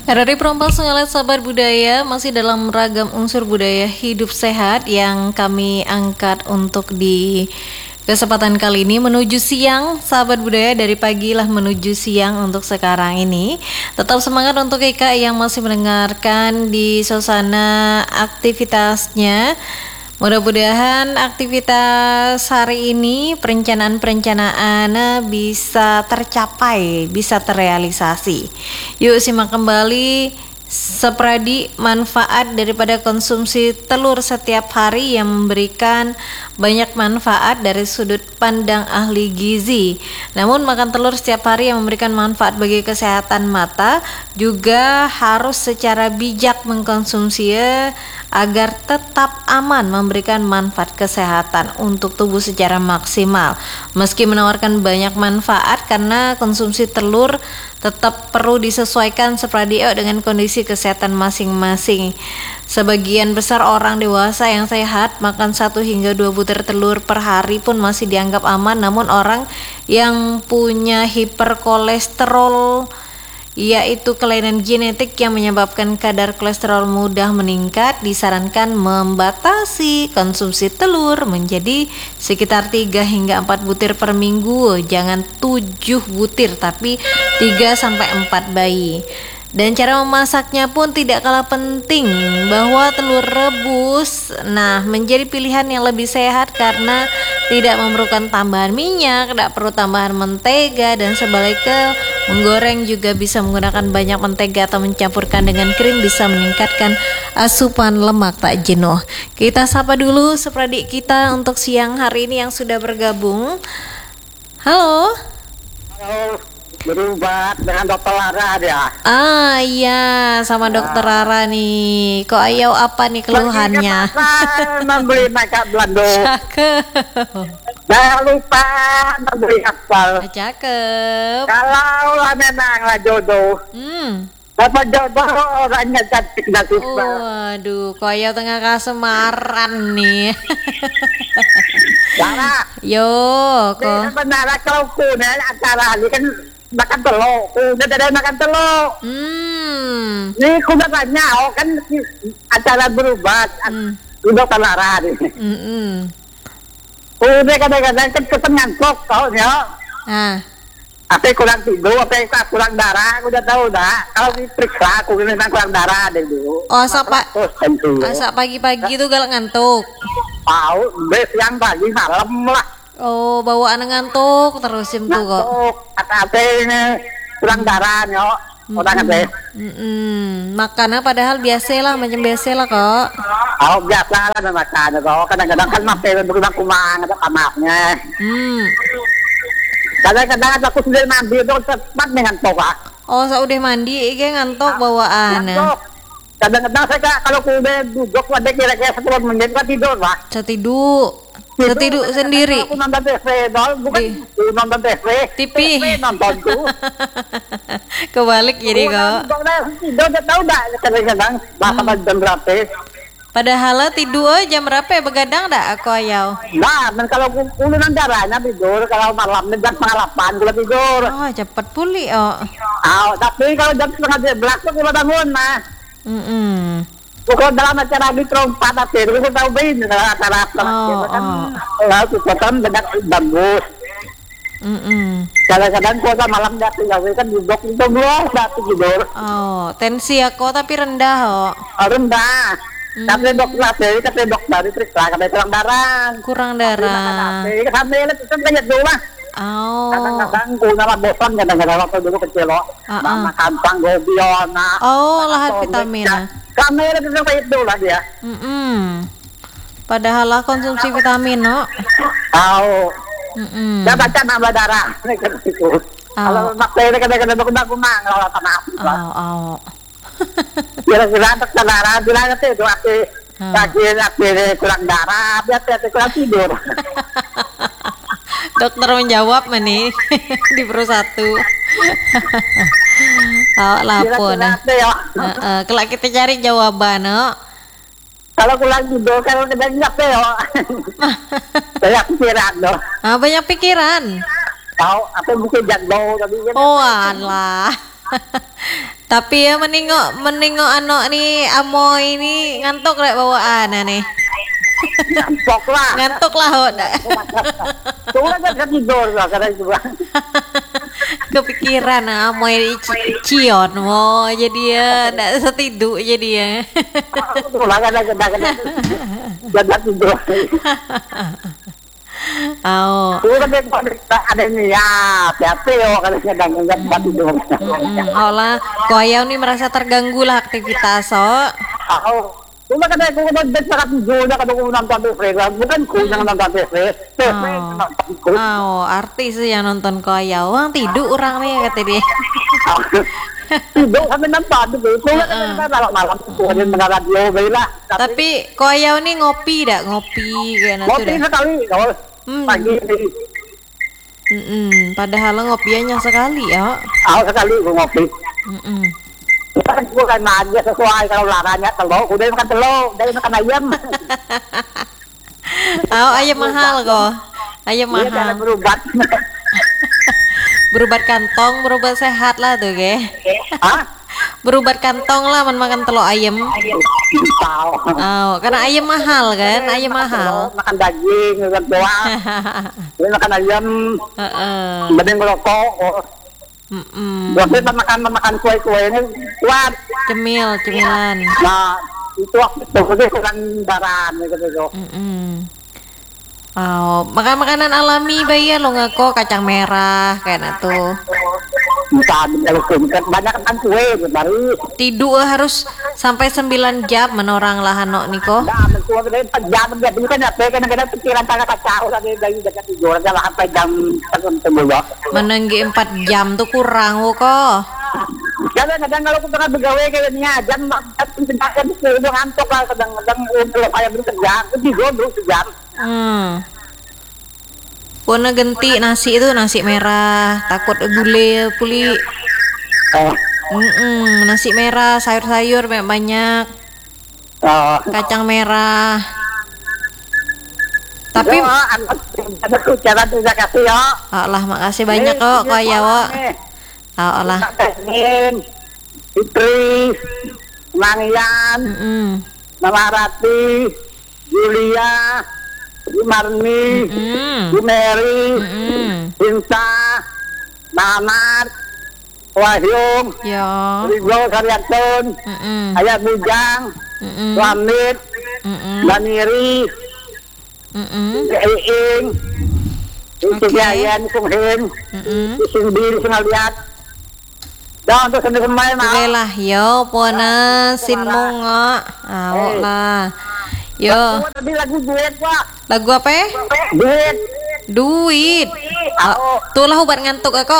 RRI Perompang Sengalet Sahabat Budaya masih dalam ragam unsur budaya hidup sehat yang kami angkat untuk di kesempatan kali ini menuju siang. Sahabat budaya, dari pagi lah menuju siang untuk sekarang ini. Tetap semangat untuk Ika yang masih mendengarkan di suasana aktivitasnya. Mudah-mudahan aktivitas hari ini perencanaan bisa tercapai, bisa terrealisasi. Yuk simak kembali Sepradi, manfaat daripada konsumsi telur setiap hari yang memberikan banyak manfaat dari sudut pandang ahli gizi. Namun makan telur setiap hari yang memberikan manfaat bagi kesehatan mata juga harus secara bijak mengkonsumsinya agar tetap aman memberikan manfaat kesehatan untuk tubuh secara maksimal. Meski menawarkan banyak manfaat, karena konsumsi telur tetap perlu disesuaikan sepradio dengan kondisi kesehatan masing-masing. Sebagian besar orang dewasa yang sehat makan 1 hingga 2 butir telur per hari pun masih dianggap aman. Namun orang yang punya hiperkolesterol, yaitu kelainan genetik yang menyebabkan kadar kolesterol mudah meningkat, disarankan membatasi konsumsi telur menjadi sekitar 3 hingga 4 butir per minggu. Jangan 7 butir tapi 3-4 bayi. Dan cara memasaknya pun tidak kalah penting, bahwa telur rebus menjadi pilihan yang lebih sehat karena tidak memerlukan tambahan minyak, tidak perlu tambahan mentega, dan sebaliknya menggoreng juga bisa menggunakan banyak mentega atau mencampurkan dengan krim bisa meningkatkan asupan lemak tak jenuh. Kita sapa dulu sepradik kita untuk siang hari ini yang sudah bergabung. Halo. Halo, berubah dengan Dokter Lara ya. Iya, sama Dokter Rara nih. Kok ayo apa nih keluhannya? Membeli maca belando. Cakep. Jangan lupa membeli aspal. Cakep. Kalau memang lah jodoh, dapat jodoh orangnya cantik dan susah. Waduh, kok ayo tengah kasemaran nih. Lara, Yo, kok. sebenarnya kalau kunen antara ini kan makan telur, kuda dari makan telur. Ini kuda banyak, kan acara berubah. Dokter Lara nih. Kuda kadang-kadang kan ngantuk tau ya. Apa kurang tidur, apa kurang darah, aku udah tahu dah. Kalau diperiksa, aku memang kurang darah deh dulu. Oh, asa pagi-pagi tuh galak ngantuk. Tahu, siang pagi malam lah. Oh, bawaan ngantuk terus jam tuh kok. Ngantuk, apa ini kurang darah nyok. Orang apa? Makannya padahal biasa lah, macam biasa lah kok. Oh, biasa lah makan kok. Kadang-kadang kan makan berubah kumang atau kamarnya. Kadang-kadang aku sudah mandi itu cepat dengan toga. Oh, udah mandi, ngantuk bawaan. Ngantuk. Kadang-kadang saya kalau kuda duduk pada kira-kira 10 menit kan tidur pak. Setidur sendiri. Aku nonton TV, bukan nonton TV. TV nonton tuh. Kebalik jadi kok. Tidur tahu dah kadang-kadang bahkan jam berapa. Padahal tidur jam berapa ya, begadang dak aku ayau. Nah, dan kalau ulunan darahnya tidur, kalau malam jam 7:30 kalau tidur. Oh, cepat pulih oh. Tapi kalau jam 11:30 tuh udah bangun mah. Pokok dalam acara di trompat tapi itu tahu bain acara kan lalu kan benar bagus. Kadang-kadang kota malam dah tinggal kan duduk itu belum tidur. Oh, tensi aku tapi rendah oh. Rendah. Tapi dokter dari periksa katanya kurang darah. Tapi sampai itu banyak dulu lah. Oh. Kadang-kadang nama bosan kadang-kadang waktu dulu kecil loh. Mama kantang gobiona. Oh, lahat vitamin. Kamera itu kayak itu lah dia. Padahal lah konsumsi vitamin no. Tahu. Dia baca nambah darah. Kalau bakteri kadang-kadang aku mang kalau tanah. Kira-kira untuk darah bilang itu kaki kurang darah, biar kurang tidur. Dokter menjawab nih di Pro 1. Lapor. Kelak kita cari jawaban, no. Kalau kurang tidur, kalau kedang ya. Banyak pikiran, no. Banyak pikiran. Tahu apa mungkin jadwal tapi. Oh alah. Tapi ya menengok anak nih Amoy ini ngantuk rek bawaan nih. Ngantuk lah udah. Tunggu aja tidur lah karena juga. Kepikiran Amoy cion mau jadi ya ndak setidur jadi ya. Jangan tidur. Oh. Ada ini ya, siapa ya kalau sedang enggak tidur. Olah, koyau nih merasa terganggu lah aktivitas Cuma kan aku udah sangat tidur, kan aku nonton TV, bukan ku yang nonton TV. Artis yang nonton koyau, tidur orang nih kata dia. Tidur kami nonton itu, kan malam-malam kemudian dengar radio baiklah. Tapi koyau nih ngopi kayak gitu dah. Ngopi sekali, pagi ini. Padahal ngopiannya sekali ya. Sekali ngopi. Bukan aja sesuai kalau laranya telur, udah makan telur, udah makan ayam. Ayam mahal kok. Ayam mahal. Iya, berobat. Berobat kantong, berobat sehat lah tuh, ge. Berobat kantong lah makan telur ayam. Karena ayam mahal kan, ayam mahal. Makan daging, makan doang. Makan ayam. Mending ngerokok. Waktu itu makan kue ini kuat. Cemilan. Nah, itu waktu itu kurang darah gitu. Makan makanan alami bayar lo nggak kok kacang merah kayak tuh. Banyak kan kue baru. Tidur harus sampai 9 jam menorang lah Hanok Niko. Nah, mentua gede 4 jam jadi kan ya kadang-kadang pikiran tangan kacau lagi dari dekat tidur aja lah sampai jam tertentu. Menenggi 4 jam tuh kurang kok. Kadang-kadang kalau aku tengah begawe kayaknya jam 4 tindakan itu ngantuk lah kadang-kadang kalau kayak bekerja tidur dulu sejam. Puna ganti nasi itu nasi merah, takut gule puli. Nasi merah, sayur-sayur banyak. Kacang merah. Tapi ada cara terima kasih ya. Allah makasih banyak kok ya Wak. Allah. Fitri, Mangian, Mama Rati, Julia, Marni, Mary, Insa, Mamat, Wahyu, Ridho Karyatun, Ayah Bujang, Wamit, Baniri, Iing, Isiayan, Sunghin, Isingdir, Singaliat. Dah untuk sendiri kemarin oke lah, yo pona sinmung lah. Yo. Tadi lagu duet, Pak. Lagu apa? Duit. Tuh lah obat ngantuk aku.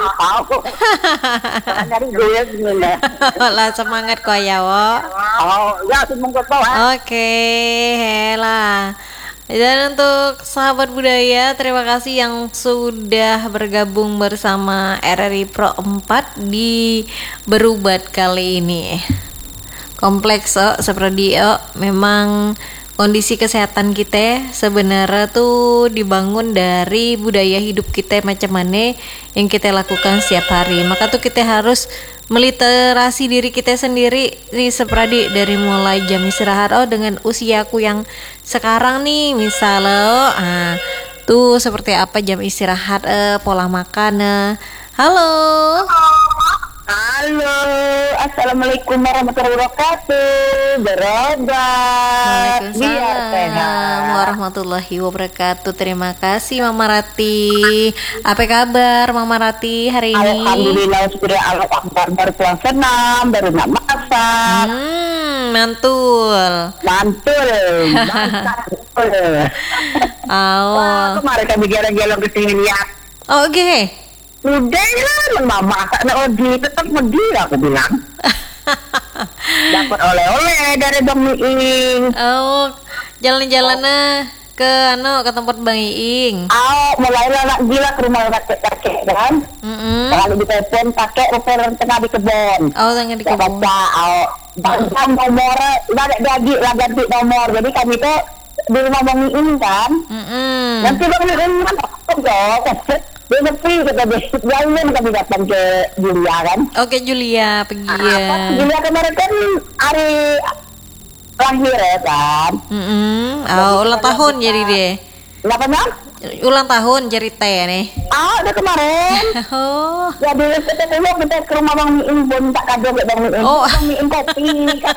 Nyari duit ini. Lah semangat kok ya, Wo. Ya sinmung kok. Oke, lah. Dan untuk sahabat budaya, terima kasih yang sudah bergabung bersama RRI Pro 4 di Berubat kali ini. Kompleks seperti memang kondisi kesehatan kita sebenarnya tuh dibangun dari budaya hidup kita macam mana yang kita lakukan setiap hari. Maka tuh kita harus meliterasi diri kita sendiri nih seperti dari mulai jam istirahat dengan usiaku yang sekarang nih misalnya tuh seperti apa jam istirahat pola makan. Halo, assalamualaikum warahmatullahi wabarakatuh. Berobat biar sehat. Warahmatullahi wabarakatuh. Terima kasih Mama Rati. Apa kabar Mama Rati hari ini? Alhamdulillah, syukur Allah akbar, baru pulang senam, baru nak masak. Mantul. Kemarin kami gelong-gelong ke sini lihat. Oke. Udah lah, mama karena Odi tetap Odi aku bilang. Dapat oleh-oleh dari Bang Iing. Jalan-jalannya ke ke tempat Bang Iing. Mulailah nak gila ke rumah kakek kan. Kalau di telepon pakai referensi tengah di kebun. Tengah di kebun. Baca nomor, ada ganti nomor. Jadi kami tuh di rumah Bang Iing kan. Nanti Bang Iing kan Dia sepi kita besok jalan kami datang ke Julia kan. Oke Julia pergi ya. Julia kemarin kan hari lahir ya kan. Ulang tahun jadi deh. Kenapa Bang? Ulang tahun jadi teh nih. Udah kemarin. Oh. Jadi kita ke rumah Bang Miin minta kado ke Bang Miin. Bang Miin kopi.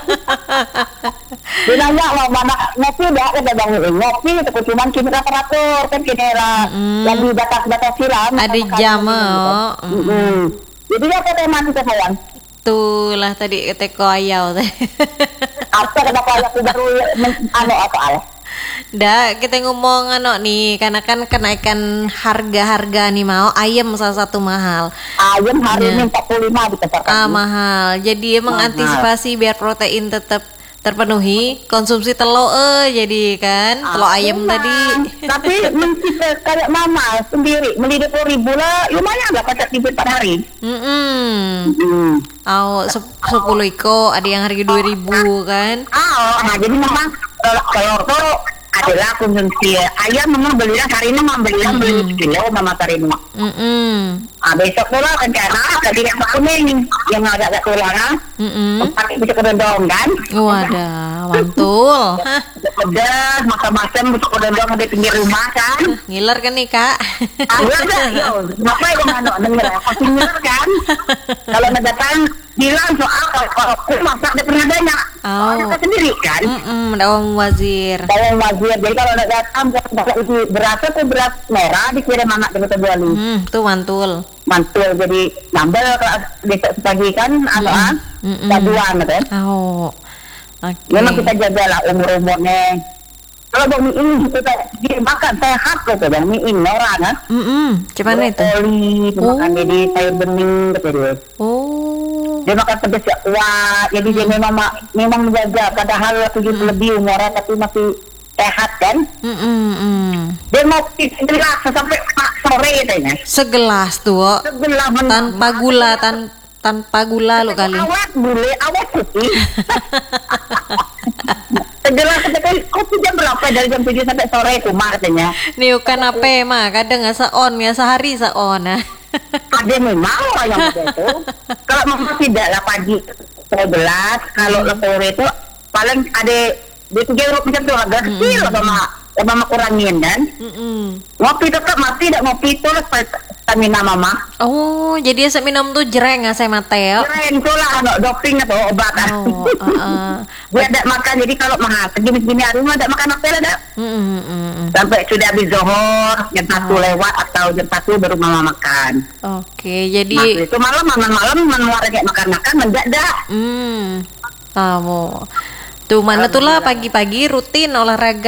Dia nanya mau mana ngopi dah kata Bang Miin. Ngopi itu cuman kini operator kan kini lah. Lagi batas silam. Ada jam Jadi apa tema kita sayang? Itulah tadi teko ayau teh. Apa kenapa aku baru apa? Dah kita ngomong nih karena kan kenaikan harga nih mau ayam salah satu mahal. Ayam hari ini 45 dikatakan. Mahal. Jadi emang antisipasi biar protein tetap terpenuhi, konsumsi telur jadi kan telur ayam tadi. Tapi kayak mama sendiri beli 20.000 lah, lumayan lah kocak TV per hari. 10 iko ada yang harga 2.000 kan. Nah jadi memang kalau tuh adalah konsumsi ayam memang belilah hari ini memang beli kilo mama hari ini. Besok pula rencana tadi yang kuning yang agak kurang pakai bisa kedondong kan. Wadah mantul. Pedas macam-macam untuk kedondong di pinggir rumah kan. Ngiler kan nih kak. Kenapa itu denger pasti ngiler kan. Kalau datang bilang soal kalau aku masak dia pernah banyak. Kita sendiri kan. Dawang wazir. Jadi kalau datang itu berasa tuh beras merah dikirim anak kita beli. Tuh mantul. Jadi nambah kalau besok pagi kan paduan kan. Memang kita jagalah umur-umurnya. Kalau Bang Miin kita dia makan sehat kok Bang Miin orang kan. Gimana itu? Makan jadi sayur bening gitu dia. Dia makan pedas ya kuat. Jadi dia memang menjaga padahal 70 lebih umurnya tapi masih sehat kan. Dia mau segelas sampai sore katanya. Segelas tuh. Tanpa gula lo kali. Awet putih. Segelas kopi jam berapa dari jam 7 sampai sore itu katanya. Nih kan apa mah kadang nggak seon ya sehari seon nah. Ada memang orang yang begitu. Kalau mama tidak lah pagi 11, kalau sore itu paling ada di 3 rupiah macam tu agak kecil mama kurangin kan. Ngopi tetap mati tidak ngopi itu stamina mama. Jadi saya minum tuh jereng saya mate ya. Jereng tu lah doping atau obat. Dia tidak makan jadi kalau mahal segini hari mah tidak makan apa lah. Sampai sudah habis zuhur jam 1 lewat atau jam 1 baru mama makan. Oke, jadi itu malam menular kayak makan mendadak. Tuh mana tuh lah pagi-pagi rutin olahraga.